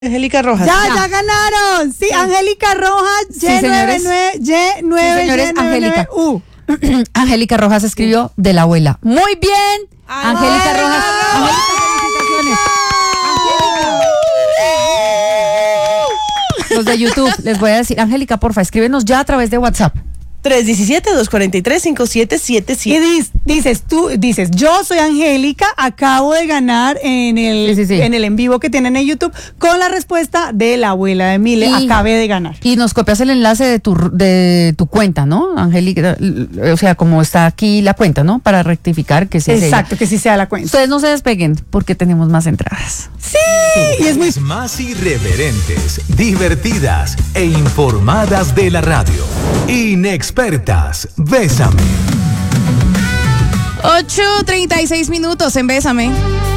Angélica Rojas. Ya ganaron. Sí, Angélica Rojas, Angélica. Angélica Rojas escribió de la abuela. Muy bien. Angélica Rojas. Angélica, felicitaciones. Los de YouTube, les voy a decir, Angélica, porfa, escríbenos ya a través de WhatsApp. 317-243-5777. Y dices, yo soy Angélica, acabo de ganar en el en vivo que tienen en YouTube con la respuesta de la abuela de Mile, acabé de ganar. Y nos copias el enlace de tu cuenta, ¿no, Angélica? O sea, como está aquí la cuenta, ¿no? Para rectificar que sí. Exacto, que sí sea la cuenta. Ustedes no se despeguen porque tenemos más entradas. Sí, y es muy más irreverentes, divertidas e informadas de la radio. Inexpertas, Bésame. 8:36 en Bésame.